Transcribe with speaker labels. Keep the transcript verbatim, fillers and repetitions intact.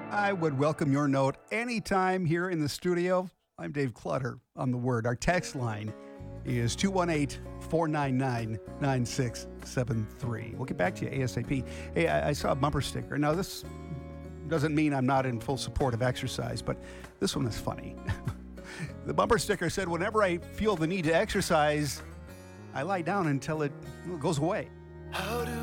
Speaker 1: I would welcome your note anytime here in the studio. I'm Dave Clutter on The Word. Our text line is two one eight, four nine nine, nine six seven three. We'll get back to you ASAP. Hey, I, I saw a bumper sticker. Now, this doesn't mean I'm not in full support of exercise, but this one is funny. The bumper sticker said, whenever I feel the need to exercise, I lie down until it goes away.
Speaker 2: How do